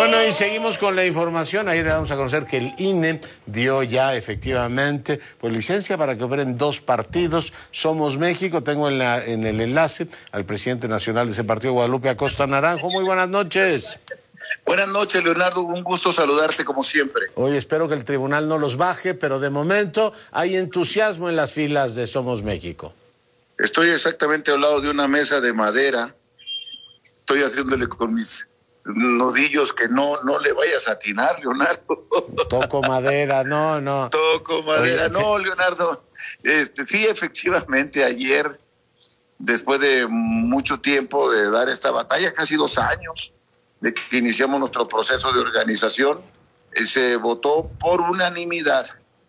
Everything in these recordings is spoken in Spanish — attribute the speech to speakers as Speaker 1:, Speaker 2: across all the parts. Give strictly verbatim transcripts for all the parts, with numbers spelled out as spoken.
Speaker 1: Bueno, y seguimos con la información. Ahí le vamos a conocer que el I N E dio ya efectivamente pues licencia para que operen dos partidos. Somos México. Tengo en, la, en el enlace al presidente nacional de ese partido, Guadalupe Acosta Naranjo. Muy buenas noches.
Speaker 2: Buenas noches, Leonardo. Un gusto saludarte como siempre.
Speaker 1: Oye, espero que el tribunal no los baje, pero de momento hay entusiasmo en las filas de Somos México.
Speaker 2: Estoy exactamente al lado de una mesa de madera. Estoy haciéndole con mis nudillos que no no le vayas a atinar, Leonardo.
Speaker 1: Toco madera, no, no.
Speaker 2: Toco madera,
Speaker 1: Oye,
Speaker 2: no,
Speaker 1: sí.
Speaker 2: Leonardo. Este, sí, efectivamente, ayer, después de mucho tiempo de dar esta batalla, casi dos años, de que iniciamos nuestro proceso de organización, eh, se votó por unanimidad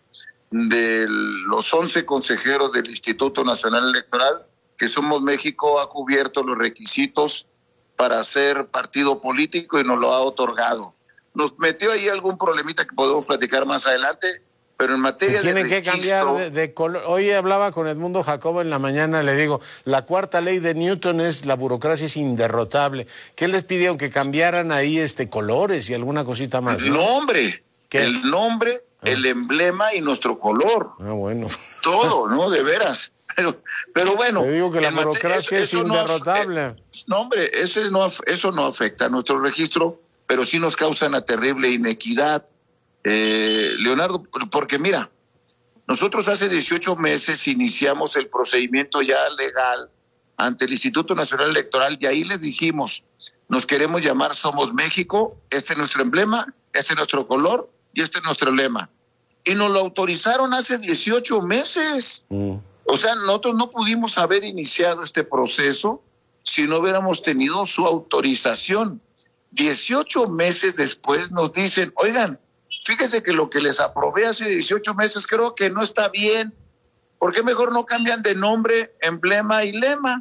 Speaker 2: de los once consejeros del Instituto Nacional Electoral que Somos México ha cubierto los requisitos para ser partido político y nos lo ha otorgado. Nos metió ahí algún problemita que podemos platicar más adelante, pero en materia de
Speaker 1: Tienen que
Speaker 2: registro,
Speaker 1: cambiar de, de color. Hoy hablaba con Edmundo Jacobo en la mañana, le digo, la cuarta ley de Newton es la burocracia es inderrotable. ¿Qué les pidieron? Que cambiaran ahí este colores y alguna cosita más,
Speaker 2: el
Speaker 1: ¿no?
Speaker 2: nombre,
Speaker 1: ¿Qué?
Speaker 2: el nombre, ah. el emblema y nuestro color.
Speaker 1: Ah, bueno.
Speaker 2: Todo, ¿no? De veras. Pero, pero bueno.
Speaker 1: Te digo que la burocracia
Speaker 2: eso,
Speaker 1: es
Speaker 2: eso
Speaker 1: inderrotable.
Speaker 2: No, no, hombre, ese no, eso no afecta a nuestro registro, pero sí nos causa una terrible inequidad, eh, Leonardo, porque mira, nosotros hace dieciocho meses iniciamos el procedimiento ya legal ante el Instituto Nacional Electoral y ahí les dijimos, nos queremos llamar Somos México, este es nuestro emblema, este es nuestro color y este es nuestro lema. Y nos lo autorizaron hace dieciocho meses. Mm. O sea, nosotros no pudimos haber iniciado este proceso si no hubiéramos tenido su autorización. dieciocho meses después nos dicen, oigan, fíjense que lo que les aprobé hace dieciocho meses creo que no está bien. ¿Por qué mejor no cambian de nombre, emblema y lema?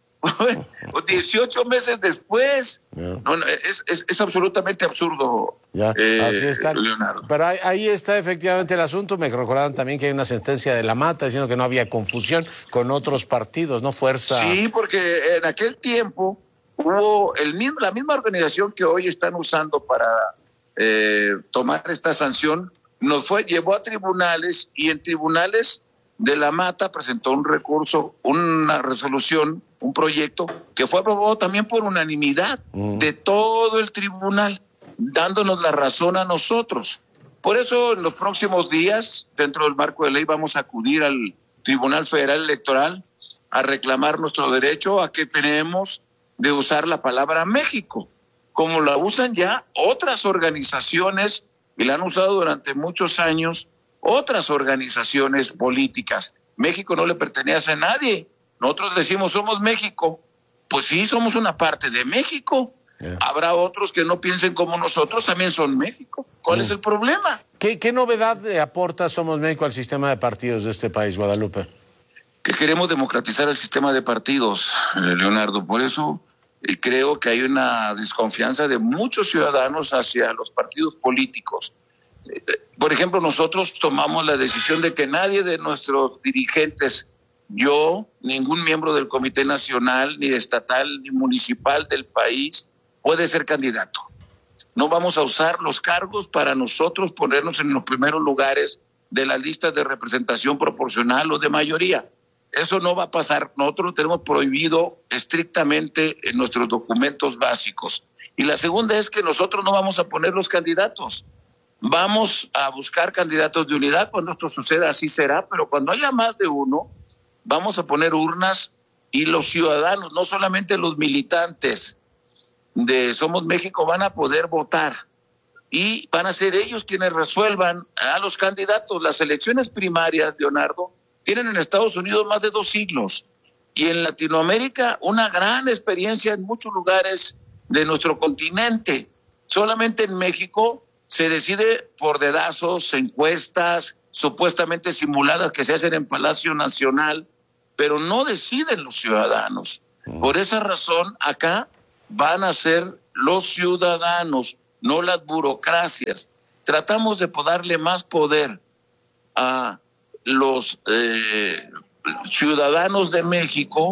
Speaker 2: dieciocho meses después. Yeah. No, no, es, es, es absolutamente absurdo.
Speaker 1: Ya,
Speaker 2: eh,
Speaker 1: así está.
Speaker 2: Leonardo.
Speaker 1: Pero ahí, ahí está efectivamente el asunto. Me recordaron también que hay una sentencia de la Mata diciendo que no había confusión con otros partidos, ¿no? Fuerza.
Speaker 2: Sí, porque en aquel tiempo hubo el mismo, la misma organización que hoy están usando para eh, tomar esta sanción, nos fue, llevó a tribunales y en tribunales de la Mata presentó un recurso, una resolución, un proyecto que fue aprobado también por unanimidad mm. de todo el tribunal, dándonos la razón a nosotros. Por eso en los próximos días, dentro del marco de ley, vamos a acudir al Tribunal Federal Electoral a reclamar nuestro derecho a que tenemos de usar la palabra México, como la usan ya otras organizaciones y la han usado durante muchos años otras organizaciones políticas. México no le pertenece a nadie. Nosotros decimos somos México. Pues sí, somos una parte de México. Yeah. Habrá otros que no piensen como nosotros, también son México. ¿Cuál mm. es el problema?
Speaker 1: ¿Qué, qué novedad le aporta Somos México al sistema de partidos de este país, Guadalupe?
Speaker 2: Que queremos democratizar el sistema de partidos, Leonardo. Por eso eh, creo que hay una desconfianza de muchos ciudadanos hacia los partidos políticos. Eh, por ejemplo, nosotros tomamos la decisión de que nadie de nuestros dirigentes, yo, ningún miembro del Comité Nacional, ni estatal, ni municipal del país, puede ser candidato. No vamos a usar los cargos para nosotros ponernos en los primeros lugares de las listas de representación proporcional o de mayoría. Eso no va a pasar. Nosotros lo tenemos prohibido estrictamente en nuestros documentos básicos. Y la segunda es que nosotros no vamos a poner los candidatos. Vamos a buscar candidatos de unidad. Cuando esto suceda, así será. Pero cuando haya más de uno, vamos a poner urnas y los ciudadanos, no solamente los militantes de Somos México, van a poder votar. Y van a ser ellos quienes resuelvan a los candidatos. Las elecciones primarias, Leonardo, tienen en Estados Unidos más de dos siglos y en Latinoamérica una gran experiencia en muchos lugares de nuestro continente. Solamente en México se decide por dedazos, encuestas supuestamente simuladas que se hacen en Palacio Nacional, pero no deciden los ciudadanos. Por esa razón, acá van a ser los ciudadanos, no las burocracias. Tratamos de darle más poder a los eh, ciudadanos de México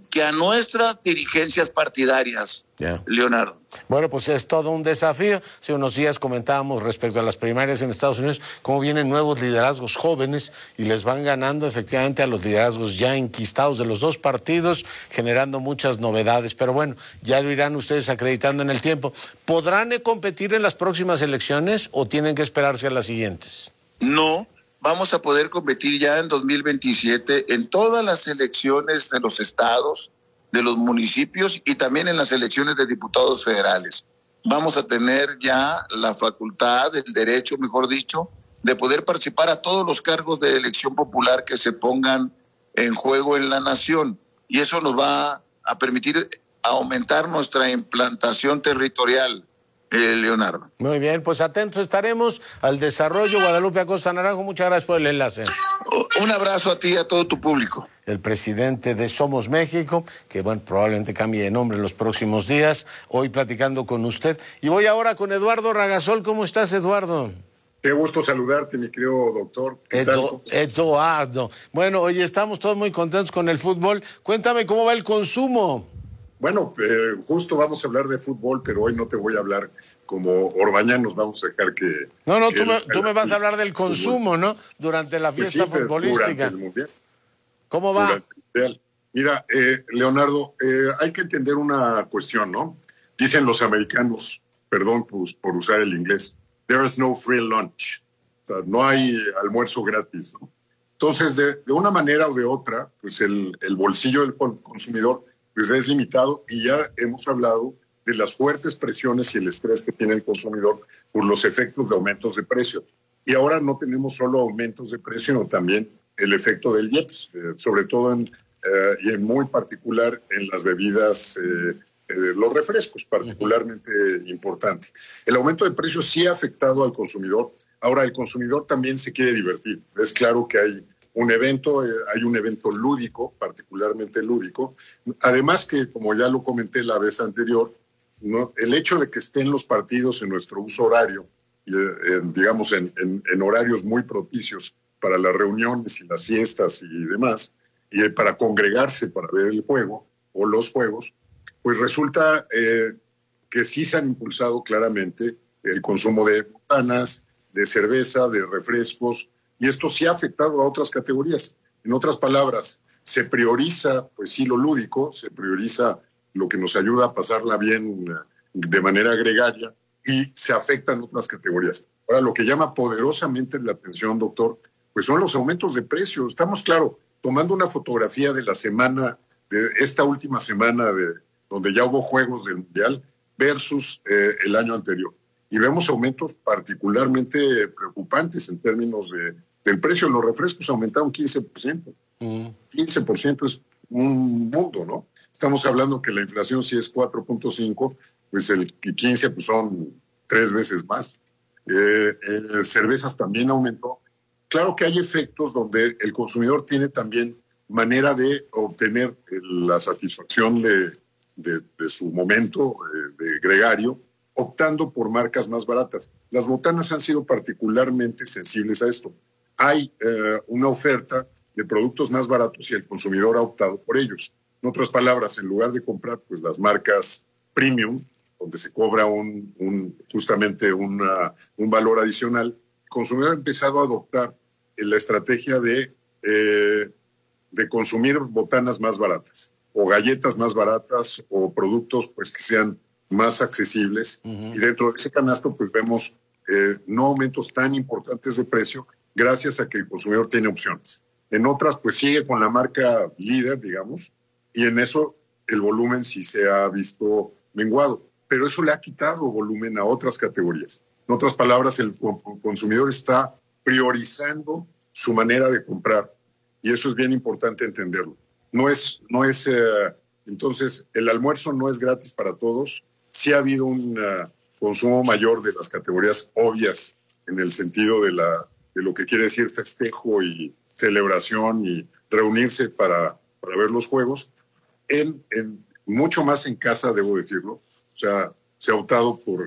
Speaker 2: que a nuestras dirigencias partidarias, yeah. Leonardo.
Speaker 1: Bueno, pues es todo un desafío. Hace unos días comentábamos respecto a las primarias en Estados Unidos, cómo vienen nuevos liderazgos jóvenes y les van ganando efectivamente a los liderazgos ya enquistados de los dos partidos, generando muchas novedades. Pero bueno, ya lo irán ustedes acreditando en el tiempo. ¿Podrán competir en las próximas elecciones o tienen que esperarse a las siguientes?
Speaker 2: No, vamos a poder competir ya en dos mil veintisiete en todas las elecciones de los estados, de los municipios y también en las elecciones de diputados federales. Vamos a tener ya la facultad, el derecho, mejor dicho, de poder participar a todos los cargos de elección popular que se pongan en juego en la nación. Y eso nos va a permitir aumentar nuestra implantación territorial, eh, Leonardo.
Speaker 1: Muy bien, pues atentos estaremos al desarrollo. Guadalupe Acosta Naranjo, muchas gracias por el enlace.
Speaker 2: Un abrazo a ti y a todo tu público.
Speaker 1: El presidente de Somos México, que bueno, probablemente cambie de nombre en los próximos días, hoy platicando con usted. Y voy ahora con Eduardo Ragasol. ¿Cómo estás, Eduardo?
Speaker 3: Qué gusto saludarte, mi querido doctor.
Speaker 1: Edu, Eduardo. Bueno, hoy estamos todos muy contentos con el fútbol. Cuéntame cómo va el consumo.
Speaker 3: Bueno, eh, justo vamos a hablar de fútbol, pero hoy no te voy a hablar como Orbañanos, vamos a dejar que...
Speaker 1: No, no,
Speaker 3: que
Speaker 1: tú,
Speaker 3: el,
Speaker 1: me, tú me vas a hablar del consumo, fútbol, ¿no? Durante la fiesta
Speaker 3: pues sí,
Speaker 1: futbolística.
Speaker 3: Durante el mundial.
Speaker 1: ¿Cómo va?
Speaker 3: Durante el mundial. Mira, eh, Leonardo, eh, hay que entender una cuestión, ¿no? Dicen los americanos, perdón pues, por usar el inglés, there's no free lunch. O sea, no hay almuerzo gratis, ¿no? Entonces, de, de una manera o de otra, pues el, el bolsillo del consumidor pues es limitado y ya hemos hablado de las fuertes presiones y el estrés que tiene el consumidor por los efectos de aumentos de precio. Y ahora no tenemos solo aumentos de precio, sino también el efecto del I E P S, eh, sobre todo en, eh, y en muy particular en las bebidas, eh, eh, los refrescos, particularmente uh-huh. importante. El aumento de precios sí ha afectado al consumidor. Ahora, el consumidor también se quiere divertir. Es claro que hay un evento, eh, hay un evento lúdico, particularmente lúdico. Además que, como ya lo comenté la vez anterior, ¿no? El hecho de que estén los partidos en nuestro uso horario, eh, en, digamos, en, en, en horarios muy propicios para las reuniones y las fiestas y demás, y para congregarse para ver el juego o los juegos, pues resulta eh, que sí se han impulsado claramente el consumo de botanas, de cerveza, de refrescos, y esto sí ha afectado a otras categorías. En otras palabras, se prioriza, pues sí, lo lúdico, se prioriza lo que nos ayuda a pasarla bien de manera gregaria y se afectan otras categorías. Ahora, lo que llama poderosamente la atención, doctor, pues son los aumentos de precios. Estamos, claro, tomando una fotografía de la semana, de esta última semana de, donde ya hubo juegos del Mundial versus eh, el año anterior. Y vemos aumentos particularmente preocupantes en términos de, del precio. Los refrescos aumentaron quince por ciento. Mm. quince por ciento es un mundo, ¿no? Estamos hablando que la inflación si es cuatro punto cinco, pues el quince pues son tres veces más. Eh, eh, cervezas también aumentó. Claro que hay efectos donde el consumidor tiene también manera de obtener la satisfacción de, de, de su momento eh, de gregario, optando por marcas más baratas. Las botanas han sido particularmente sensibles a esto. Hay eh, una oferta de productos más baratos y el consumidor ha optado por ellos. En otras palabras, en lugar de comprar pues, las marcas premium, donde se cobra un, un, justamente una, un valor adicional, el consumidor ha empezado a adoptar la estrategia de, eh, de consumir botanas más baratas, o galletas más baratas, o productos pues, que sean más accesibles. Uh-huh. Y dentro de ese canasto pues, vemos eh, no aumentos tan importantes de precio, gracias a que el consumidor tiene opciones. En otras, pues sigue con la marca líder, digamos, y en eso el volumen sí se ha visto menguado. Pero eso le ha quitado volumen a otras categorías. En otras palabras, el consumidor está priorizando su manera de comprar. Y eso es bien importante entenderlo. No es, no es eh, entonces, el almuerzo no es gratis para todos. Sí ha habido un uh, consumo mayor de las categorías obvias en el sentido de, la, de lo que quiere decir festejo y celebración y reunirse para, para ver los juegos, en, en, mucho más en casa, debo decirlo. O sea, se ha optado por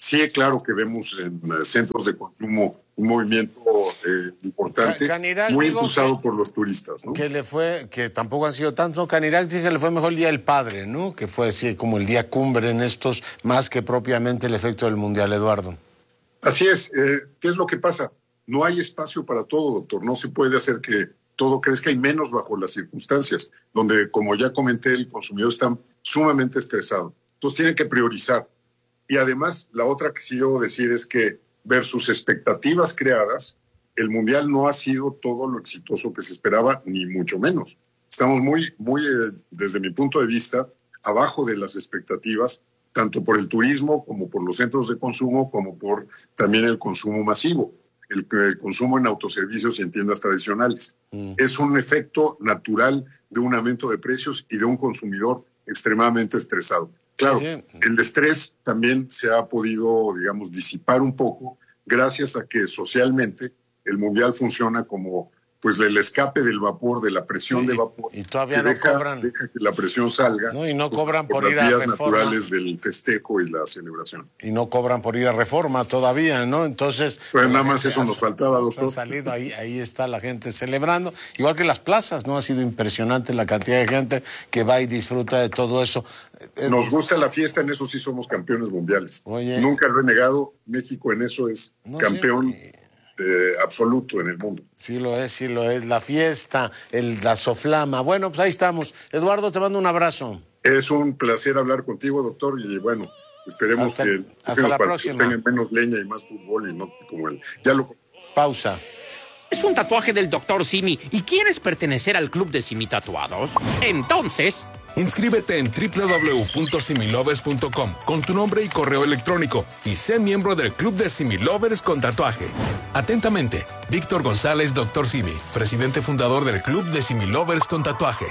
Speaker 3: Sí, claro que vemos en eh, centros de consumo un movimiento eh, importante,
Speaker 1: Canirac,
Speaker 3: muy
Speaker 1: digo
Speaker 3: impulsado
Speaker 1: que,
Speaker 3: por los turistas, ¿no?
Speaker 1: Que le fue, que tampoco han sido tantos. Canirac dice que le fue mejor el Día del Padre, ¿no? Que fue así como el día cumbre en estos, más que propiamente el efecto del Mundial, Eduardo.
Speaker 3: Así es. Eh, ¿Qué es lo que pasa? No hay espacio para todo, doctor. No se puede hacer que todo crezca y menos bajo las circunstancias, donde, como ya comenté, el consumidor está sumamente estresado. Entonces tienen que priorizar. Y además, la otra que sí debo decir es que versus expectativas creadas, el Mundial no ha sido todo lo exitoso que se esperaba, ni mucho menos. Estamos muy, muy, eh, desde mi punto de vista, abajo de las expectativas, tanto por el turismo como por los centros de consumo, como por también el consumo masivo, el, el consumo en autoservicios y en tiendas tradicionales. Mm. Es un efecto natural de un aumento de precios y de un consumidor extremadamente estresado. Claro, sí, sí. El estrés también se ha podido, digamos, disipar un poco gracias a que socialmente el Mundial funciona como pues el escape del vapor, de la presión sí, de vapor.
Speaker 1: Y todavía no
Speaker 3: deja,
Speaker 1: cobran.
Speaker 3: Deja que la presión salga.
Speaker 1: No, y no cobran por,
Speaker 3: por
Speaker 1: ir
Speaker 3: las
Speaker 1: a
Speaker 3: vías
Speaker 1: Reforma.
Speaker 3: naturales del festejo y la celebración.
Speaker 1: Y no cobran por ir a Reforma todavía, ¿no? Entonces...
Speaker 3: Pues nada más eso nos faltaba, doctor.
Speaker 1: Ha salido, ahí, ahí está la gente celebrando. Igual que las plazas, ¿no? Ha sido impresionante la cantidad de gente que va y disfruta de todo eso.
Speaker 3: Nos gusta la fiesta, en eso sí somos campeones mundiales.
Speaker 1: Oye,
Speaker 3: nunca lo he negado, México en eso es
Speaker 1: no
Speaker 3: campeón...
Speaker 1: Sé.
Speaker 3: Eh, absoluto en el mundo.
Speaker 1: Sí lo es, sí lo es. La fiesta, el, la soflama. Bueno, pues ahí estamos. Eduardo, te mando un abrazo.
Speaker 3: Es un placer hablar contigo, doctor, y bueno, esperemos
Speaker 1: hasta,
Speaker 3: que
Speaker 1: hasta
Speaker 3: los
Speaker 1: la
Speaker 3: partidos
Speaker 1: próxima.
Speaker 3: tengan menos leña y más fútbol y no como el... Ya lo...
Speaker 1: Pausa.
Speaker 4: Es un tatuaje del doctor Simi y quieres pertenecer al club de Simi Tatuados. Entonces...
Speaker 5: inscríbete en doble u doble u doble u punto similovers punto com con tu nombre y correo electrónico y sé miembro del Club de Similovers con tatuaje. Atentamente, Víctor González, doctor Simi, presidente fundador del Club de Similovers con tatuaje.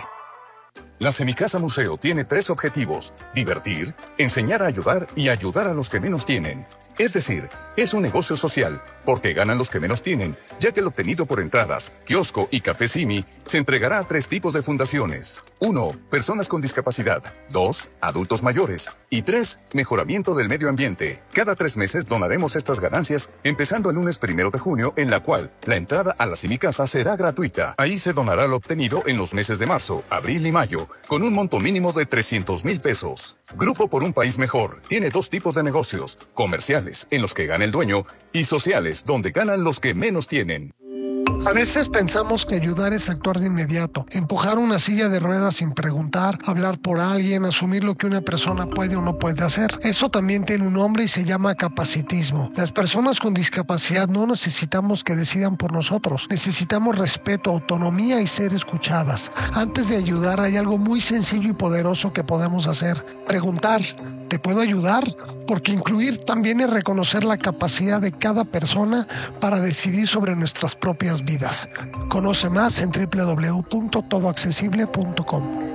Speaker 6: La Semicasa Museo tiene tres objetivos: divertir, enseñar a ayudar y ayudar a los que menos tienen. Es decir, es un negocio social, porque ganan los que menos tienen, ya que el obtenido por entradas, kiosco y café Simi se entregará a tres tipos de fundaciones. Uno, personas con discapacidad. Dos, adultos mayores. Y tres, mejoramiento del medio ambiente. Cada tres meses donaremos estas ganancias, empezando el lunes primero de junio, en la cual la entrada a la Semicasa será gratuita. Ahí se donará lo obtenido en los meses de marzo, abril y mayo, con un monto mínimo de trescientos mil pesos. Grupo por un País Mejor tiene dos tipos de negocios: comerciales, en los que gana el dueño, y sociales, donde ganan los que menos tienen.
Speaker 7: A veces pensamos que ayudar es actuar de inmediato, empujar una silla de ruedas sin preguntar, hablar por alguien, asumir lo que una persona puede o no puede hacer. Eso también tiene un nombre y se llama capacitismo. Las personas con discapacidad no necesitamos que decidan por nosotros. Necesitamos respeto, autonomía y ser escuchadas. Antes de ayudar hay algo muy sencillo y poderoso que podemos hacer: preguntar. ¿Te puedo ayudar? Porque incluir también es reconocer la capacidad de cada persona para decidir sobre nuestras propias vidas. Conoce más en doble u doble u doble u punto todo accesible punto com.